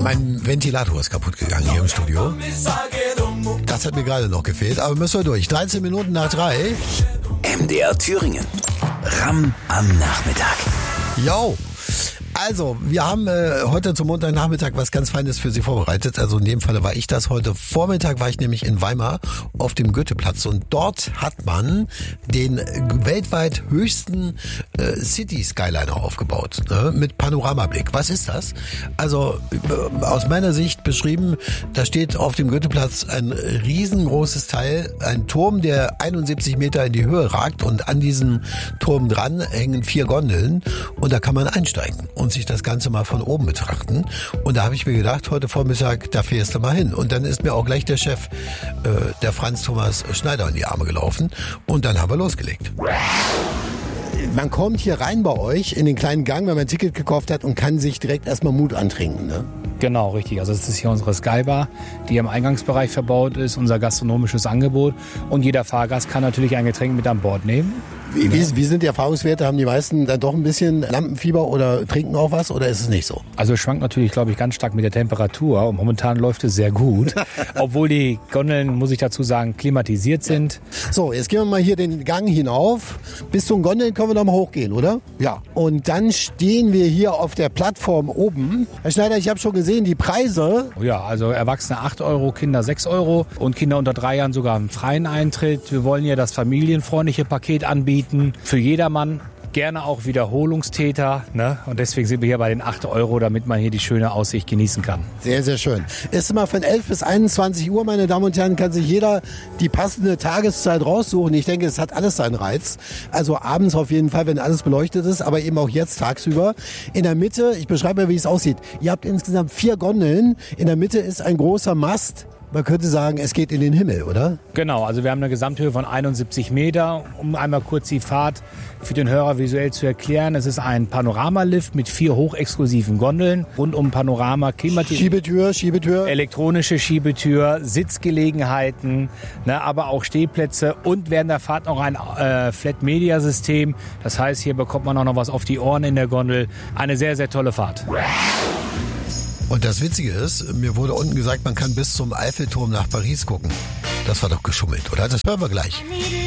Mein Ventilator ist kaputt gegangen hier im Studio. Das hat mir gerade noch gefehlt, aber müssen wir durch. 13 Minuten nach 3. MDR Thüringen. Ram am Nachmittag. Jo. Also, wir haben heute zum Montagnachmittag was ganz Feines für Sie vorbereitet. Also in dem Falle war ich das. Heute Vormittag war ich nämlich in Weimar auf dem Goetheplatz und dort hat man den weltweit höchsten City Skyliner aufgebaut, ne, mit Panoramablick. Was ist das? Also aus meiner Sicht beschrieben, da steht auf dem Goetheplatz ein riesengroßes Teil, ein Turm, der 71 Meter in die Höhe ragt und an diesem Turm dran hängen 4 Gondeln und da kann man einsteigen und sich das Ganze mal von oben betrachten. Und da habe ich mir gedacht, heute Vormittag, da fährst du mal hin. Und dann ist mir auch gleich der Chef, der Franz Thomas Schneider, in die Arme gelaufen. Und dann haben wir losgelegt. Man kommt hier rein bei euch in den kleinen Gang, wenn man ein Ticket gekauft hat und kann sich direkt erstmal Mut antrinken, ne? Genau, richtig. Also das ist hier unsere Skybar, die im Eingangsbereich verbaut ist, unser gastronomisches Angebot. Und jeder Fahrgast kann natürlich ein Getränk mit an Bord nehmen. Wie sind die Erfahrungswerte? Haben die meisten dann doch ein bisschen Lampenfieber oder trinken auch was oder ist es nicht so? Also es schwankt natürlich, glaube ich, ganz stark mit der Temperatur. Und momentan läuft es sehr gut. Obwohl die Gondeln, muss ich dazu sagen, klimatisiert sind. So, jetzt gehen wir mal hier den Gang hinauf. Bis zu den Gondeln können wir noch mal hochgehen, oder? Ja. Und dann stehen wir hier auf der Plattform oben. Herr Schneider, ich habe schon gesehen, die Preise. Oh ja, also Erwachsene 8 Euro, Kinder 6 Euro und Kinder unter 3 Jahren sogar einen freien Eintritt. Wir wollen ja das familienfreundliche Paket anbieten. Für jedermann, gerne auch Wiederholungstäter, ne? Und deswegen sind wir hier bei den 8 Euro, damit man hier die schöne Aussicht genießen kann. Sehr, sehr schön. Ist immer von 11 bis 21 Uhr, meine Damen und Herren, kann sich jeder die passende Tageszeit raussuchen. Ich denke, es hat alles seinen Reiz. Also abends auf jeden Fall, wenn alles beleuchtet ist, aber eben auch jetzt tagsüber. In der Mitte, ich beschreibe mal, wie es aussieht. Ihr habt insgesamt 4 Gondeln. In der Mitte ist ein großer Mast. Man könnte sagen, es geht in den Himmel, oder? Genau, also wir haben eine Gesamthöhe von 71 Meter. Um einmal kurz die Fahrt für den Hörer visuell zu erklären. Es ist ein Panoramalift mit 4 hochexklusiven Gondeln. Rund um Panorama, Schiebetür. Elektronische Schiebetür, Sitzgelegenheiten, ne, aber auch Stehplätze und während der Fahrt noch ein Flat-Media-System. Das heißt, hier bekommt man auch noch was auf die Ohren in der Gondel. Eine sehr, sehr tolle Fahrt. Und das Witzige ist, mir wurde unten gesagt, man kann bis zum Eiffelturm nach Paris gucken. Das war doch geschummelt, oder? Das hören wir gleich.